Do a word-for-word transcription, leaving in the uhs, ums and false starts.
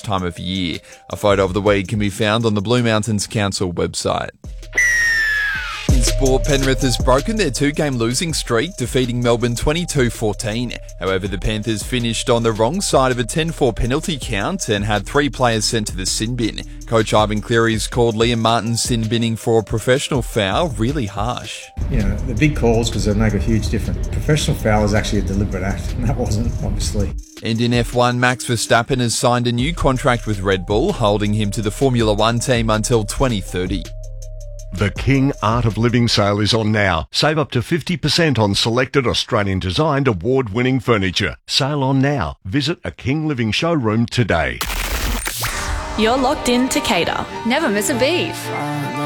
time of year. A photo of the weed can be found on the Blue Mountains Council website. In sport, Penrith has broken their two-game losing streak, defeating Melbourne twenty-two fourteen. However, the Panthers finished on the wrong side of a ten four penalty count and had three players sent to the sin bin. Coach Ivan Cleary's called Liam Martin's sin binning for a professional foul really harsh. You know, the big calls, because they make a huge difference. Professional foul is actually a deliberate act, and that wasn't, obviously. And in F one, Max Verstappen has signed a new contract with Red Bull, holding him to the Formula One team until twenty thirty. The King Art of Living sale is on now. Save up to fifty percent on selected Australian-designed award-winning furniture. Sale on now. Visit a King Living showroom today. You're locked in to Cater. Never miss a beef.